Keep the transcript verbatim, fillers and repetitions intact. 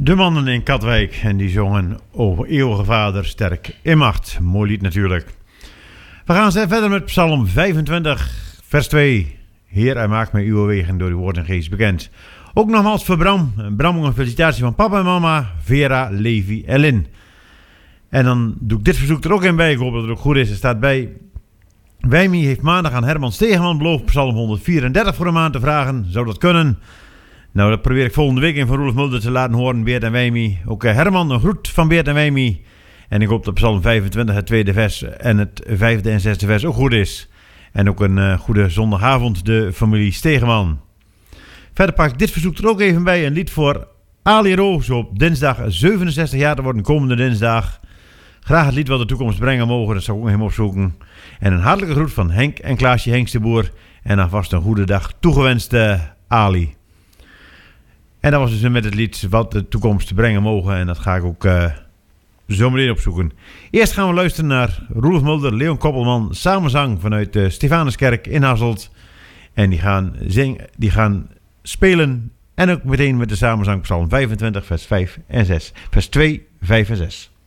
De mannen in Katwijk en die zongen over eeuwige vader sterk in macht. Mooi lied natuurlijk. We gaan verder met Psalm vijfentwintig, vers twee. Heer, hij maakt mij uw wegen door uw woord en geest bekend. Ook nogmaals voor Bram. Bram, een felicitatie van papa en mama, Vera, Levi en Lin. En dan doe ik dit verzoek er ook in bij. Ik hoop dat het ook goed is. Er staat bij: Wijmie heeft maandag aan Herman Stegeman beloofd Psalm honderdvierendertig voor een maand te vragen. Zou dat kunnen? Nou, dat probeer ik volgende week in van Roelof Mulder te laten horen, Beert en Wijmie. Ook uh, Herman, een groet van Beert en Wijmie. En ik hoop dat Psalm vijfentwintig, het tweede vers en het vijfde en zesde vers ook goed is. En ook een uh, goede zondagavond, de familie Stegeman. Verder pak ik dit verzoek er ook even bij. Een lied voor Ali Roos op dinsdag zevenenzestig jaar te worden, komende dinsdag. Graag het lied wat de toekomst brengen mogen, dat zal ik ook nog even opzoeken. En een hartelijke groet van Henk en Klaasje Hengsteboer. En alvast een goede dag toegewenst, uh, Ali. En dat was dus met het lied wat de toekomst brengen mogen. En dat ga ik ook uh, zo meteen opzoeken. Eerst gaan we luisteren naar Roelof Mulder, Leon Koppelman, samenzang vanuit de Stefanuskerk in Hasselt. En die gaan, zing, die gaan spelen. En ook meteen met de samenzang Psalm vijfentwintig, vers vijf en zes. Vers twee, vijf en zes.